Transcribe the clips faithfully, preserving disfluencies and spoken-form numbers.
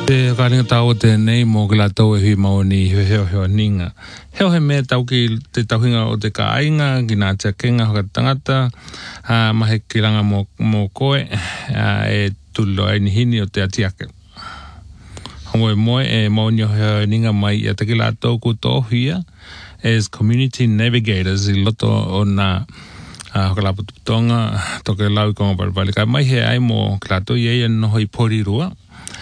Te kāringa tau te nei mō ke la tau e hui maoni he heo heo ninga. Heo he mea tau ki te tauhinga o te kāinga, ki nā tia kenga hoka tangata, uh, mahe ki ranga mō, mō koe, uh, e tulo ai ni hini o te atiake. Hongo e moe e maoni o heo ninga mai i atake la tau ku tōhia as community navigators i loto o nā uh, hoka la pututonga, toke lau i konga parapali. Ka mai he ai mō ke la tau i eia noho i pori rua.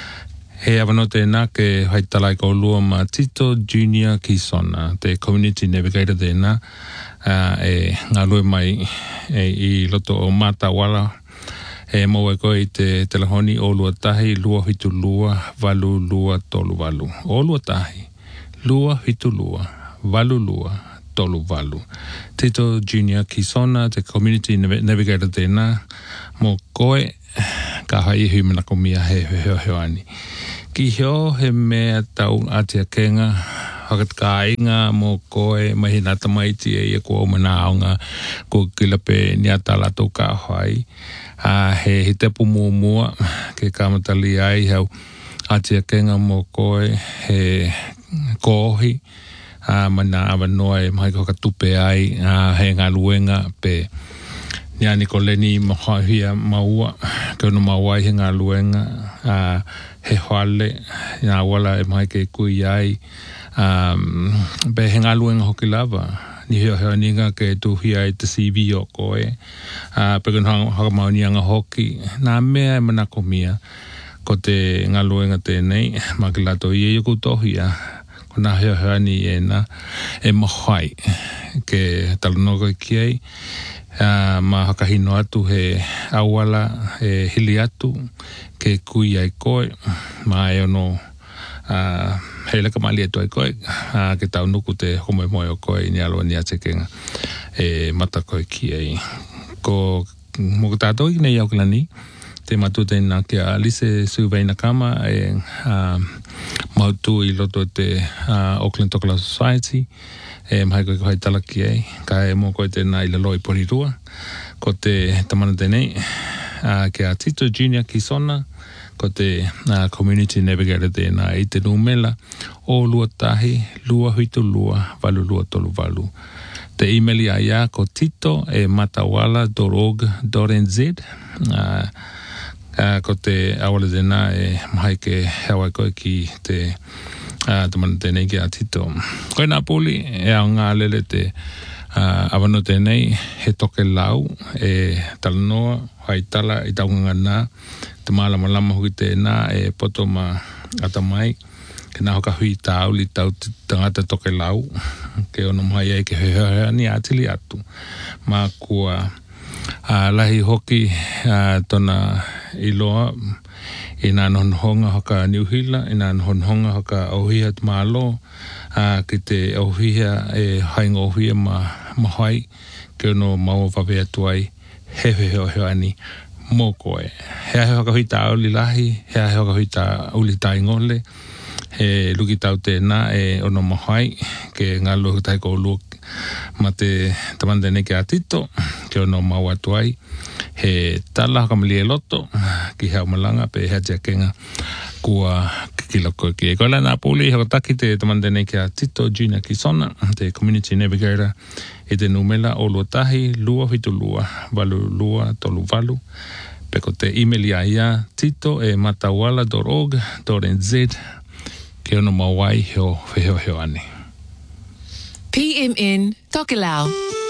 He awano tēnā ke haitala i kou lua ma Tito Junior Kisona, te community navigator tēnā, uh, e ngā lue mai e, i loto o Matawala, e mau e koe i te telehoni o lua tahi, lua hitu lua, valu lua, tolu valu. O lua tahi, lua hitu lua, valu lua, tolu valu. Tito Junior Kisona, te community navigator tēnā, mo koe, ka hai hui mana komia he heo heo ani. Ki heo he mea tau atia kenga, hakat ka inga mo koe mahi nata maiti e ia kua o mana aunga ko kilape niata lato ka hai. Uh, he he tepu mua mua ke kamatali ai hau atia kenga mo koe he kohi. Uh, mana awa noa e mahi koka tupe ai uh, he ngā luenga pe Nia ni ko leni mahahia maua, ke ono maua i he ngā luenga, uh, he hoale, ngā wala e mai ke kui ai, um, be he ngā luenga hoki lava, ni heo heo ninga ke tuhi ai te C V o koe, uh, pekun haka mauni anga hoki, nā mea e manako mia, ko te ngā luenga tēnei, ma ki lato i e yoku tohia, ko nā heo heo ni e na, e mahai, ke talanoka ki ai, Uh, ma hakahino atu he awala he hili atu ke kui ai koe ma e ono uh, he leka mali atu ai koe uh, ke tau nuku te homoe moe o koe ni aloa ni atekenga e mata koe ki ai ko mo katato i nei au kilani te matu te nā kia Lise Suveina Kama e uh, mautu i loto te uh, Auckland Tokala Society e mahai koe kohai talaki ei, ka e mō koe tēnā i lalo i porirua, ko te tamana tēnei, uh, ke a Tito Junior Kisona, ko te uh, community navigator tēnā i te numela, o lua tahi, lua huitu lua, valu lua tolu valu. Te emaili a ia ko tito e matawala dot org dot n z, uh, uh, ko te awala tēnā e mahai ke hawai koe ki te Uh, tamana tēnei ki a tito. Koe nā puli e au ngā lele te uh, awano tēnei he toke lau e talanoa, haitala i taunga nā, te maalama lama hui tēnā e poto ma atamai, ke nā hoka hui tāu li tau tangata toke lau, ke ono mai ai ke hea ni atili atu. Ma kua uh, lahi hoki uh, tona iloa, i nā nonhonga haka Niuhila, i nā nonhonga haka Auhia te Mālo, uh, ki te Auhia e hainga Auhia ma mahai, ke ono maua whawe atu ai, he he heo heo ani, mō koe. Hea heo haka hui tā auli lahi, hea heo haka hui tā auli tā ingole, he luki tau tēnā e ono mahai, ke ngā lua tai kou lua, ma te tamanda nei ke a tito, ke ono maua atu ai, he tala haka mali e loto, ki hea malanga, pe hea tia kenga, kua kikiloko ki e koela nā puli, haka taki te tamanda nei ke a Tito Junior Kisona, te community navigator, i te numela o lua tahi, lua hitu lua, valu lua, tolu valu, peko te email ia ia, tito e matawala dot org dot n z, ke ono mawai heo heo heo ani. P M N Tokelau.